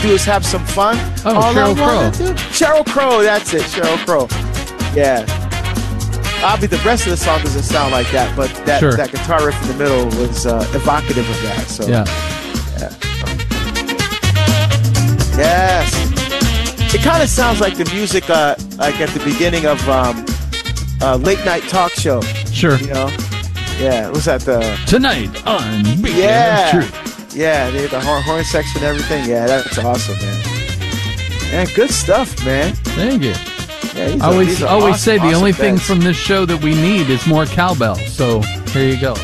do is have some fun. Oh, All Sheryl Crow. Sheryl Crow, that's it, Sheryl Crow. Yeah. Obviously, the rest of the song doesn't sound like that, but that guitar riff in the middle was evocative of that. So yeah. Yes. It kind of sounds like the music like at the beginning of late night talk show. Sure. You know? Yeah. Was that Tonight on Beacon Yeah. of Truth. Yeah, the horn section and everything. Yeah, that's awesome, man. Man, good stuff, man. Thank you. Yeah, I always awesome, say the only thing bands. from this show that we need is more cowbell. So here you go.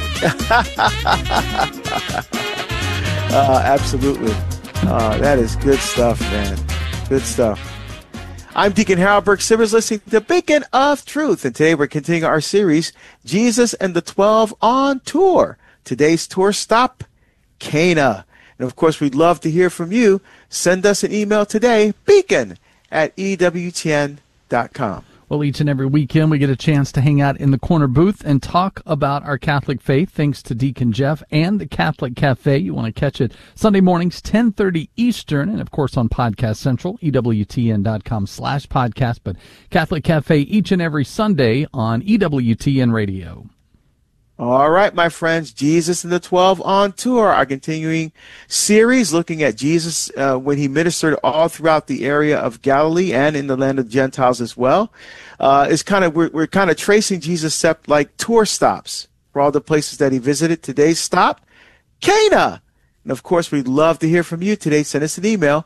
Absolutely. That is good stuff, man. Good stuff. I'm Deacon Harold Burke Sivers, listening to Beacon of Truth. And today we're continuing our series, Jesus and the 12 on Tour. Today's tour stop, Cana. And of course, we'd love to hear from you. Send us an email today, beacon@ewtn.com. Well, each and every weekend we get a chance to hang out in the corner booth and talk about our Catholic faith, thanks to Deacon Jeff and the Catholic Cafe. You want to catch it Sunday mornings, 10:30 Eastern, and of course on Podcast Central, EWTN.com/podcast. But Catholic Cafe each and every Sunday on EWTN Radio. All right, my friends, Jesus and the 12 on Tour, our continuing series looking at Jesus when he ministered all throughout the area of Galilee and in the land of Gentiles as well. We're kind of tracing Jesus' like tour stops for all the places that he visited. Today's stop, Cana. And of course, we'd love to hear from you today. Send us an email,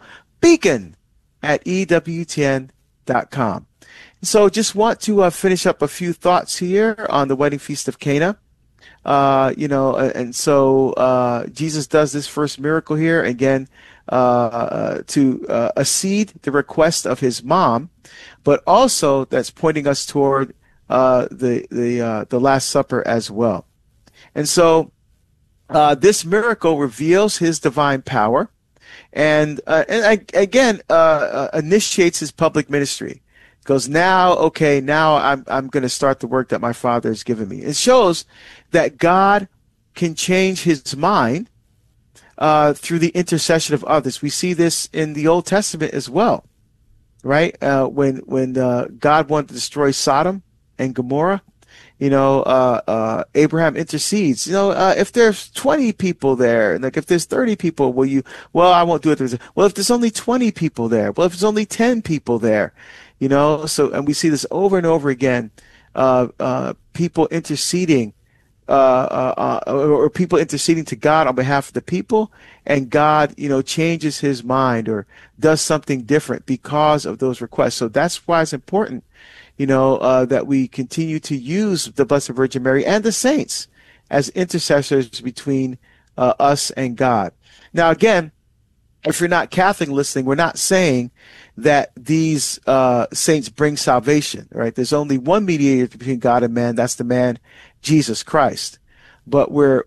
beacon@ewtn.com. So just want to finish up a few thoughts here on the wedding feast of Cana. Jesus does this first miracle here again to accede the request of his mom, but also that's pointing us toward the Last Supper as well. And so this miracle reveals his divine power, and initiates his public ministry. Goes, now I'm going to start the work that my Father has given me. It shows that God can change his mind through the intercession of others. We see this in the Old Testament as well, right? When God wanted to destroy Sodom and Gomorrah, Abraham intercedes. If there's 20 people there, like if there's 30 people, I won't do it. Well, if there's only 20 people there, well, if there's only 10 people there, and we see this over and over again, people interceding, or people interceding to God on behalf of the people, and God, changes his mind or does something different because of those requests. So that's why it's important, that we continue to use the Blessed Virgin Mary and the saints as intercessors between us and God. Now, again, if you're not Catholic listening, we're not saying that these saints bring salvation, right? There's only one mediator between God and man. That's the man, Jesus Christ. But we're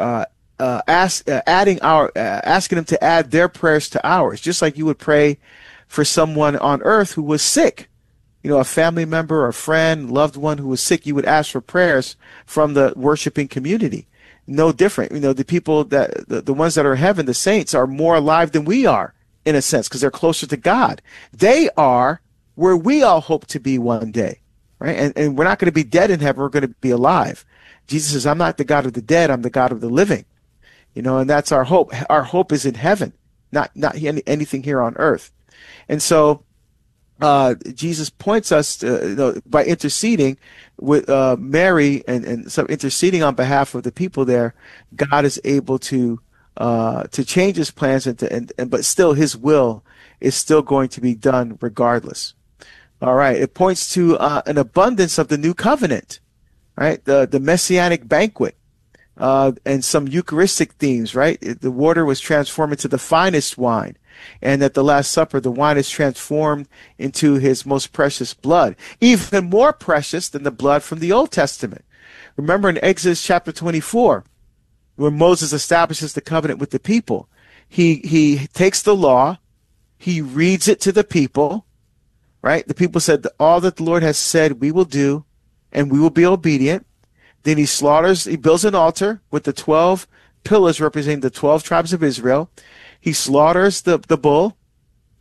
asking them to add their prayers to ours, just like you would pray for someone on earth who was sick. A family member, a friend, loved one who was sick. You would ask for prayers from the worshiping community. No different. The people the ones that are in heaven, the saints, are more alive than we are, in a sense, because they're closer to God. They are where we all hope to be one day, right? And we're not going to be dead in heaven. We're going to be alive. Jesus says, I'm not the God of the dead. I'm the God of the living. And that's our hope. Our hope is in heaven, not anything here on earth. And so Jesus points us to, by interceding with Mary and some interceding on behalf of the people there, God is able to change his plans but still his will is still going to be done regardless. All right. It points to an abundance of the new covenant, right? The messianic banquet, and some Eucharistic themes, right? The water was transformed into the finest wine. And at the Last Supper, the wine is transformed into his most precious blood, even more precious than the blood from the Old Testament. Remember in Exodus chapter 24, when Moses establishes the covenant with the people, he takes the law, he reads it to the people, right? The people said, all that the Lord has said we will do, and we will be obedient. Then he builds an altar with the 12 pillars representing the 12 tribes of Israel. He slaughters the bull,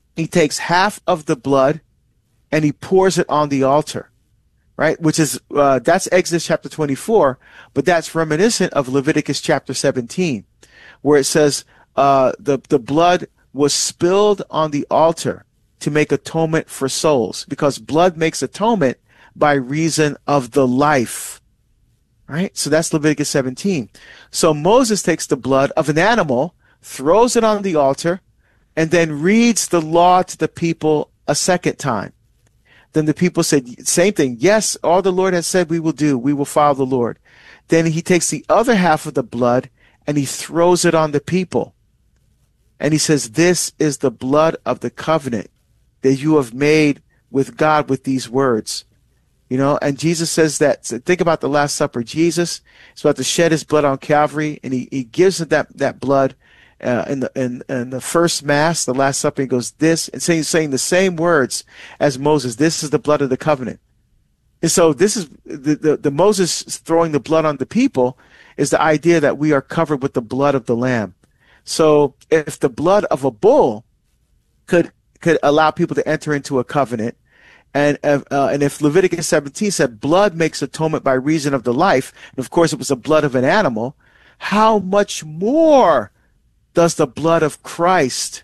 he takes half of the blood and he pours it on the altar, right? Which is, that's Exodus chapter 24, but that's reminiscent of Leviticus chapter 17, where it says, the blood was spilled on the altar to make atonement for souls, because blood makes atonement by reason of the life, right? So that's Leviticus 17. So Moses takes the blood of an animal, throws it on the altar, and then reads the law to the people a second time. Then the people said, same thing. Yes, all the Lord has said we will do. We will follow the Lord. Then he takes the other half of the blood and he throws it on the people. And he says, this is the blood of the covenant that you have made with God with these words. You know, and Jesus says that, so think about the Last Supper. Jesus is about to shed his blood on Calvary, and he gives that blood in the first Mass, the Last Supper. He goes, this, and saying the same words as Moses, this is the blood of the covenant. And so this is the Moses throwing the blood on the people is the idea that we are covered with the blood of the Lamb. So if the blood of a bull could allow people to enter into a covenant, and if Leviticus 17 said blood makes atonement by reason of the life, and of course it was the blood of an animal, how much more does the blood of Christ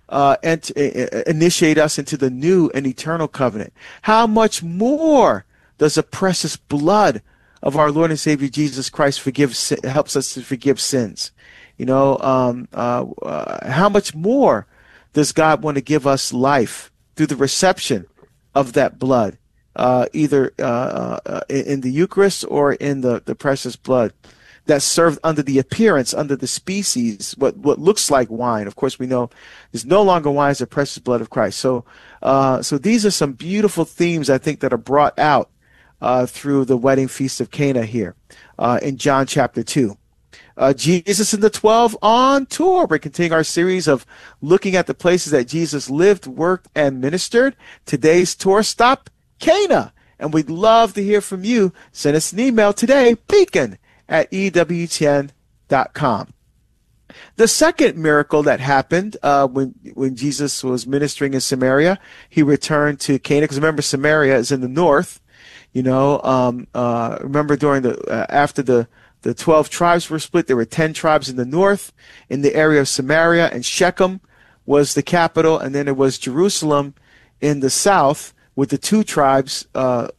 initiate us into the new and eternal covenant? How much more does the precious blood of our Lord and Savior Jesus Christ helps us to forgive sins? You know, how much more does God want to give us life through the reception of that blood, either in the Eucharist or in the precious blood that's served under the appearance, under the species, what looks like wine. Of course, we know there's no longer wine, it's the precious blood of Christ. So these are some beautiful themes, I think, that are brought out through the wedding feast of Cana here in John chapter 2. Jesus and the 12 on tour. We're continuing our series of looking at the places that Jesus lived, worked, and ministered. Today's tour stop, Cana. And we'd love to hear from you. Send us an email today, beacon@ewtn.com. The second miracle that happened when Jesus was ministering in Samaria, he returned to Cana, because remember, Samaria is in the north. You know, remember during after the 12 tribes were split, there were 10 tribes in the north, in the area of Samaria, and Shechem was the capital, and then it was Jerusalem in the south with the 2 tribes of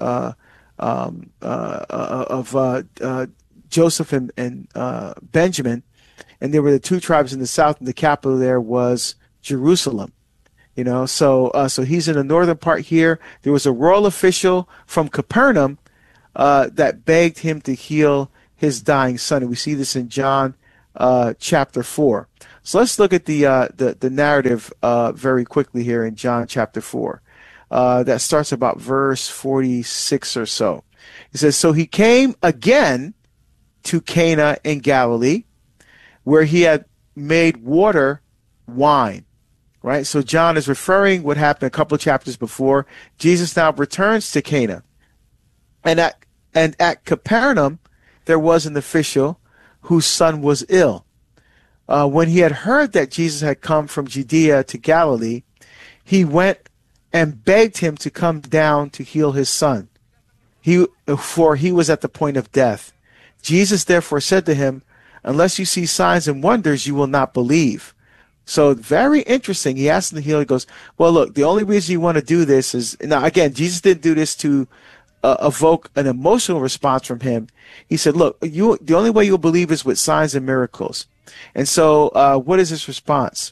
Joseph and Benjamin, and there were the 2 tribes in the south, and the capital there was Jerusalem. You know, so he's in the northern part here. There was a royal official from Capernaum that begged him to heal his dying son, and we see this in John chapter 4. So let's look at the narrative very quickly here in John chapter 4. That starts about verse 46 or so. It says, so he came again to Cana in Galilee, where he had made water wine. Right? So John is referring what happened a couple of chapters before. Jesus now returns to Cana. And at Capernaum, there was an official whose son was ill. When he had heard that Jesus had come from Judea to Galilee, he went and begged him to come down to heal his son, for he was at the point of death. Jesus therefore said to him, unless you see signs and wonders, you will not believe. So very interesting. He asked him to heal. He goes, well, look, the only reason you want to do this is, now again, Jesus didn't do this to evoke an emotional response from him. He said, look, the only way you'll believe is with signs and miracles. And so what is his response?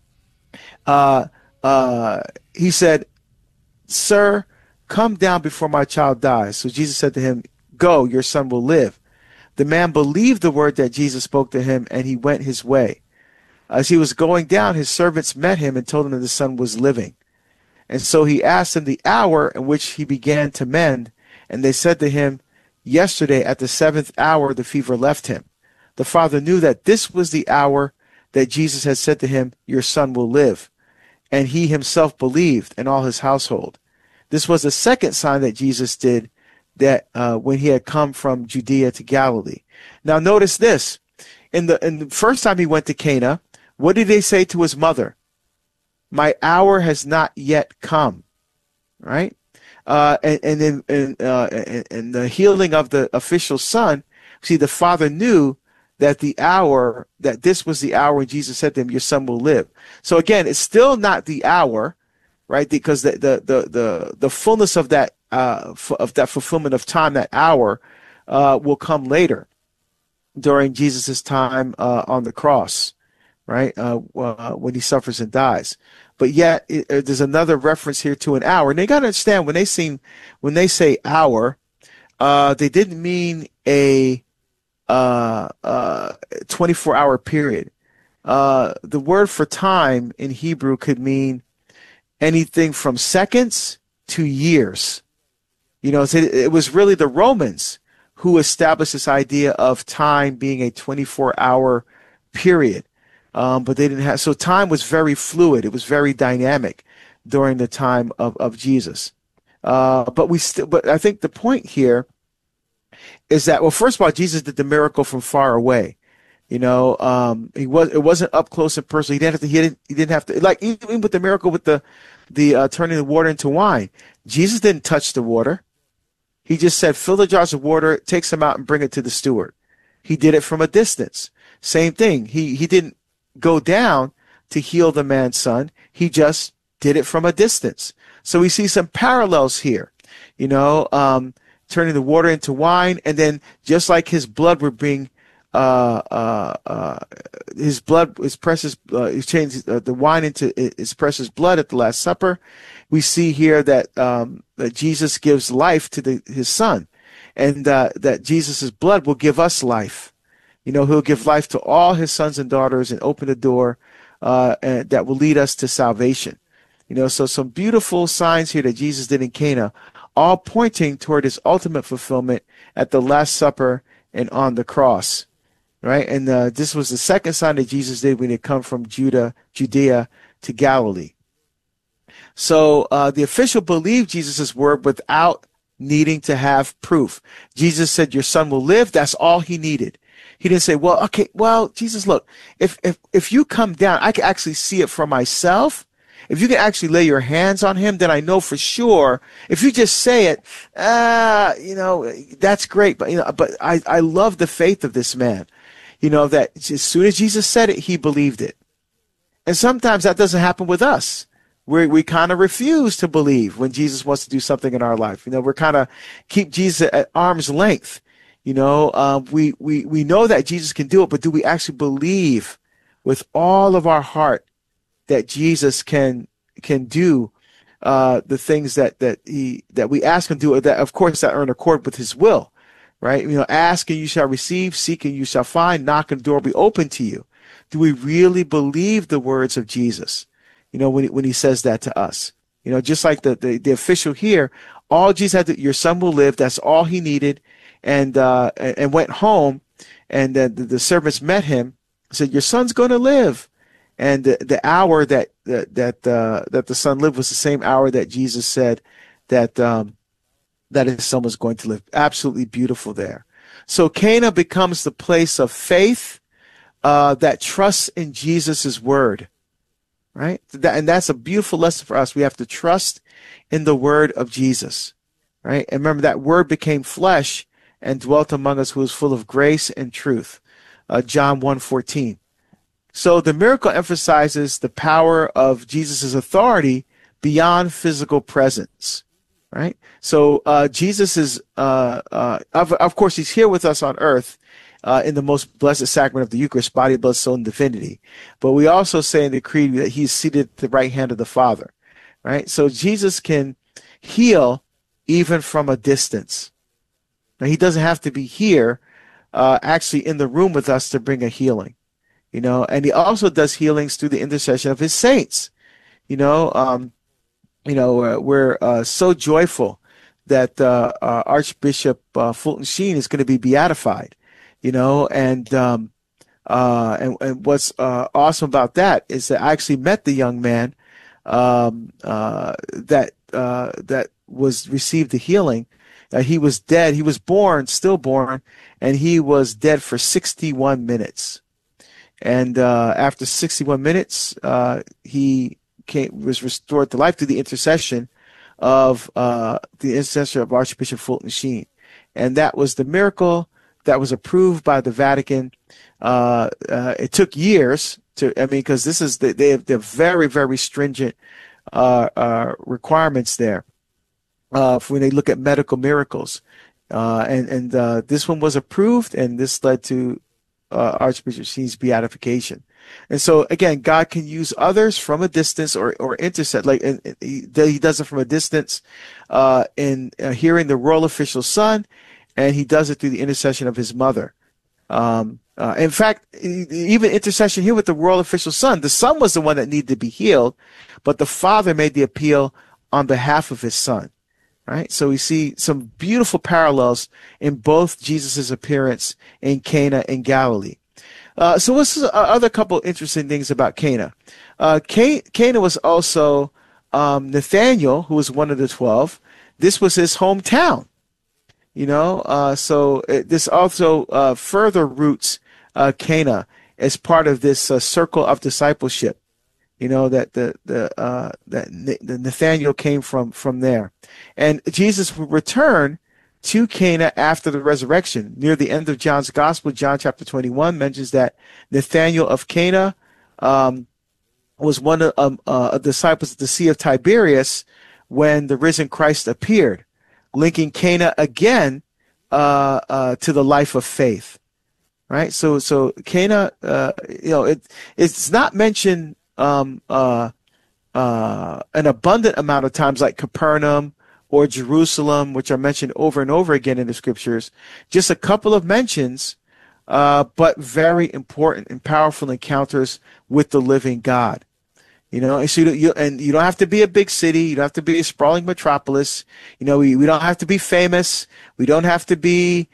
He said, sir, come down before my child dies. So Jesus said to him, go, your son will live. The man believed the word that Jesus spoke to him, and he went his way. As he was going down, his servants met him and told him that the son was living. And so he asked him the hour in which he began to mend, and they said to him, yesterday at the 7th hour the fever left him. The father knew that this was the hour that Jesus had said to him, your son will live. And he himself believed, and all his household. This was the second sign that Jesus did, that when he had come from Judea to Galilee. Now notice this. In the first time he went to Cana, what did they say to his mother? my hour has not yet come. Right? And then and the healing of the official son, see, the father knew that this was the hour when Jesus said to him, your son will live. So again, it's still not the hour, right? Because the fullness of that fulfillment of time, that hour, will come later during Jesus's time on the cross, right? When he suffers and dies. But yet there's another reference here to an hour, and they got to understand when they say hour, they didn't mean a 24-hour period. The word for time in Hebrew could mean anything from seconds to years. It was really the Romans who established this idea of time being a 24-hour period. But they didn't have, so time was very fluid. It was very dynamic during the time of Jesus. But I think the point here is that, well, first of all, Jesus did the miracle from far away. It wasn't up close and personal. He didn't have to, like even with the miracle with the turning the water into wine. Jesus didn't touch the water. He just said, fill the jars of water, take some out and bring it to the steward. He did it from a distance. Same thing. He didn't go down to heal the man's son. He just did it from a distance. So we see some parallels here, turning the water into wine, and then just like his blood would bring his precious, he changed the wine into his precious blood at the Last Supper. We see here that Jesus gives life to his son, and that Jesus's blood will give us life. He'll give life to all his sons and daughters and open the door and that will lead us to salvation. So some beautiful signs here that Jesus did in Cana, all pointing toward his ultimate fulfillment at the Last Supper and on the cross, right? And this was the second sign that Jesus did when he come from Judea to Galilee. So the official believed Jesus' word without needing to have proof. Jesus said, your son will live. That's all he needed. He didn't say, Jesus, look, if you come down, I can actually see it for myself. If you can actually lay your hands on him, then I know for sure. If you just say it, that's great. But I love the faith of this man, that as soon as Jesus said it, he believed it. And sometimes that doesn't happen with us. We kind of refuse to believe when Jesus wants to do something in our life. We're kind of keep Jesus at arm's length. We know that Jesus can do it, but do we actually believe with all of our heart that Jesus can do the things that we ask him to do, that of course that are in accord with his will, right? Ask and you shall receive, seek and you shall find, knock and the door will be open to you. Do we really believe the words of Jesus? When he says that to us, just like the official here, all Jesus had to, your son will live. That's all he needed. And went home, and the servants met him, said, your son's going to live. And the hour that the son lived was the same hour that Jesus said that his son was going to live. Absolutely beautiful there. So Cana becomes the place of faith that trusts in Jesus' word, right? And that's a beautiful lesson for us. We have to trust in the word of Jesus, right? And remember, that word became flesh and dwelt among us, who is full of grace and truth. John 1:14. So the miracle emphasizes the power of Jesus' authority beyond physical presence, right? So Jesus is, of course, he's here with us on earth in the most blessed sacrament of the Eucharist, body, blood, soul, and divinity. But we also say in the Creed that he's seated at the right hand of the Father, right? So Jesus can heal even from a distance. Now, he doesn't have to be here, actually in the room with us to bring a healing, and he also does healings through the intercession of his saints. We're so joyful that Archbishop Fulton Sheen is going to be beatified, and what's awesome about that is that I actually met the young man that was received the healing. He was dead. He was stillborn, and he was dead for 61 minutes. And after 61 minutes, he was restored to life through the intercession of Archbishop Fulton Sheen. And that was the miracle that was approved by the Vatican. It took years because this is they have very, very stringent requirements there for when they look at medical miracles. And this one was approved, and this led to Archbishop Sheen's beatification. And so again, God can use others from a distance or intercede. Like he does it from a distance in hearing the royal official son, and he does it through the intercession of his mother. In fact, even intercession here with the royal official son, the son was the one that needed to be healed, but the father made the appeal on behalf of his son. Right? So we see some beautiful parallels in both Jesus' appearance in Cana in Galilee. So what's the other couple interesting things about Cana? Cana was also Nathaniel, who was one of the 12. This was his hometown. This also further roots Cana as part of this circle of discipleship. That Nathaniel came from there, and Jesus would return to Cana after the resurrection. Near the end of John's Gospel, John chapter 21 mentions that Nathanael of Cana was one of disciples at the Sea of Tiberias when the risen Christ appeared, linking Cana again to the life of faith. Right. So Cana, it's not mentioned an abundant amount of times like Capernaum or Jerusalem, which are mentioned over and over again in the scriptures. Just a couple of mentions, but very important and powerful encounters with the living God. And so you don't have to be a big city. You don't have to be a sprawling metropolis. We don't have to be famous. We don't have to be,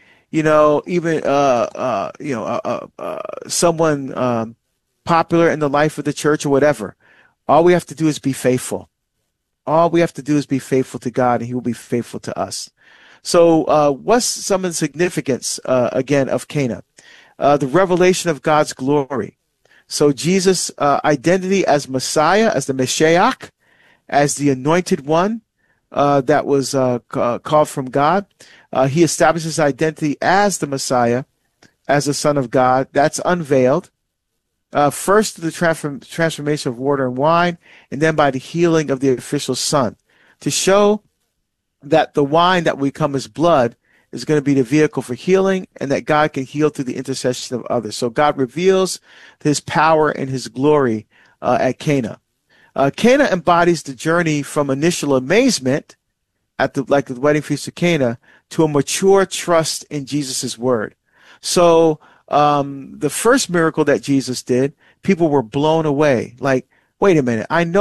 someone popular in the life of the church or whatever. All we have to do is be faithful. All we have to do is be faithful to God, and he will be faithful to us. So what's some of the significance, again, of Cana? The revelation of God's glory. So Jesus' identity as Messiah, as the Mashiach, as the anointed one that was called from God. He establishes his identity as the Messiah, as the Son of God. That's unveiled. First to the transformation of water and wine, and then by the healing of the official son, to show that the wine that will become his blood is going to be the vehicle for healing, and that God can heal through the intercession of others. So God reveals his power and his glory at Cana. Cana embodies the journey from initial amazement like the wedding feast of Cana to a mature trust in Jesus' word. So the first miracle that Jesus did, people were blown away. Like, wait a minute, I know